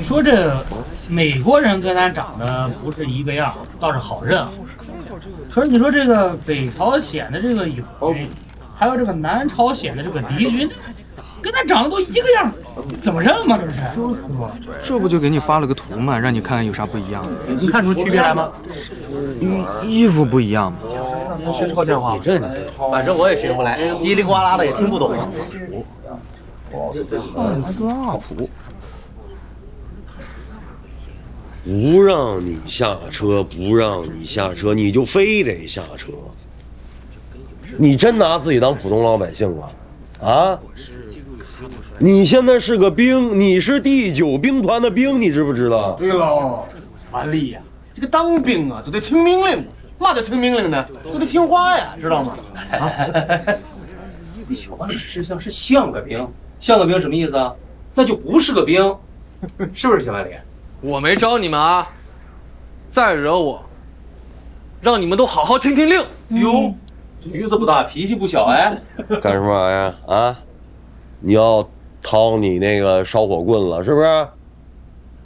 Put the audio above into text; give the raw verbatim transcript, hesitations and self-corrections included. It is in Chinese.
你说这美国人跟咱长得不是一个样，倒是好认啊。可是你说这个北朝鲜的这个友军，还有这个南朝鲜的这个敌军，跟咱长得都一个样，怎么认嘛？这不是？ 就是嘛。 这不就给你发了个图嘛，让你看看有啥不一样。 能看出区别来吗？ 嗯，衣服不一样嘛。 能学抄电话？ 你认识？反正我也学不来，叽里呱啦的也听不懂。 汉斯阿普。 不让你下车，不让你下车，你就非得下车。你真拿自己当普通老百姓了？啊？你现在是个兵，你是第九兵团的兵，你知不知道？ 对了， 樊丽呀，这个当兵啊就得听命令，嘛叫听命令呢？就得听话呀，知道吗？ 你小子是像是像个兵，像个兵什么意思啊？那就不是个兵，是不是小白脸？ 我没招你们啊！再惹我，让你们都好好听听令。 哟，这鱼子不大，脾气不小哎。 干什么玩意儿啊？你要掏你那个烧火棍了是不是？